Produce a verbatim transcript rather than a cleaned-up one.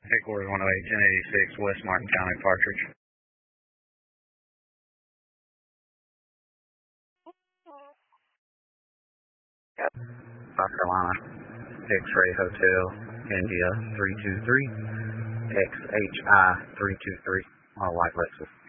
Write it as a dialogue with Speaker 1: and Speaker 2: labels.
Speaker 1: Headquarters one oh eight, ten eighty-six, West Martin County, Partridge. Yep. South Carolina, X-Ray Hotel, India three two three, X H I three two three, on a white Lexus.